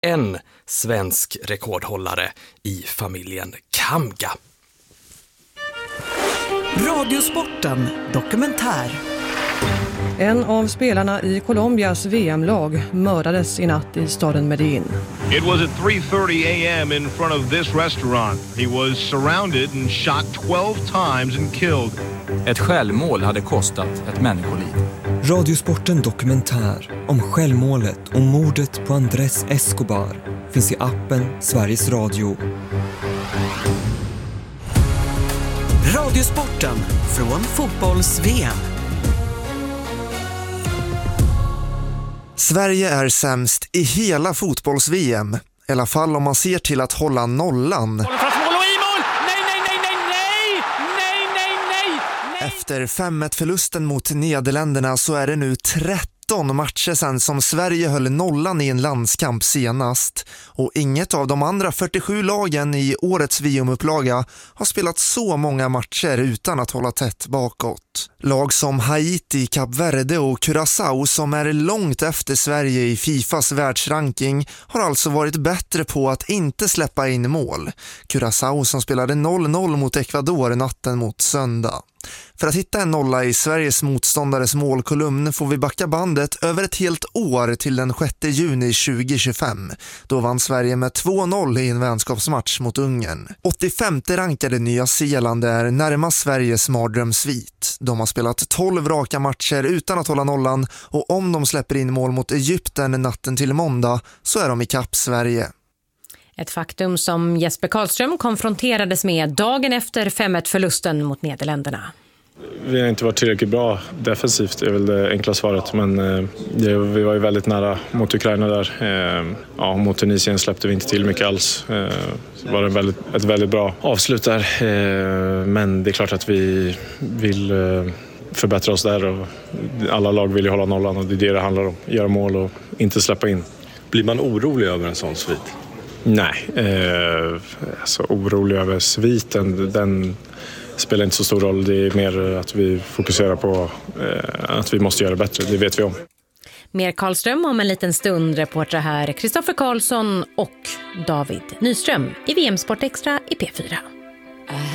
en svensk rekordhållare i familjen Kamga. Radiosporten dokumentär. En av spelarna i Colombias VM-lag mördades i natt i staden Medellin. It was at 3:30 a.m. in front of this restaurant. He was surrounded and shot 12 times and killed. Ett självmål hade kostat ett människoliv. Radiosporten dokumentär om självmålet och mordet på Andrés Escobar finns i appen Sveriges Radio. Radiosporten från fotbolls-VM. Sverige är sämst i hela fotbolls-VM. I alla fall om man ser till att hålla nollan. Efter 5-1-förlusten mot Nederländerna så är det nu 13 matcher sedan som Sverige höll nollan i en landskamp senast. Och inget av de andra 47 lagen i årets VM-upplaga har spelat så många matcher utan att hålla tätt bakåt. Lag som Haiti, Kap Verde och Curaçao som är långt efter Sverige i Fifas världsranking har alltså varit bättre på att inte släppa in mål. Curaçao som spelade 0-0 mot Ecuador natten mot söndag. För att hitta en nolla i Sveriges motståndares målkolumn får vi backa bandet över ett helt år till den 6 juni 2025. Då vann Sverige med 2-0 i en vänskapsmatch mot Ungern. 85:e rankade Nya Zeeland är närmast Sveriges mardrömssvit. De har spelat 12 raka matcher utan att hålla nollan och om de släpper in mål mot Egypten natten till måndag så är de i kapp Sverige. Ett faktum som Jesper Karlström konfronterades med dagen efter 5-1-förlusten mot Nederländerna. Vi har inte varit tillräckligt bra defensivt, är väl det enkla svaret. Men vi var ju väldigt nära mot Ukraina där. Mot Tunisien släppte vi inte till mycket alls. Det var ett väldigt bra avslut där. Men det är klart att vi vill förbättra oss där. Och alla lag vill ju hålla nollan och det är det handlar om. Göra mål och inte släppa in. Blir man orolig över en sån svit? Nej, alltså orolig över sviten, den spelar inte så stor roll. Det är mer att vi fokuserar på att vi måste göra bättre, det vet vi om. Mer Karlström om en liten stund. Reporter här Kristoffer Karlsson och David Nyström i VM Sport Extra i P4.